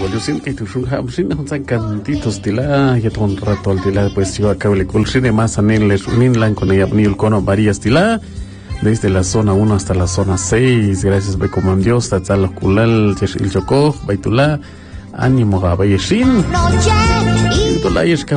yo siento que tu shuja sin un cantitos tila ya ton rato tila pues yo acabo le colchine más anel uninlan con ella ni el cono varias tila desde la zona 1 hasta la zona 6. Gracias be como Dios tatal kulal el chocó baitula ánimo ga bayeshin y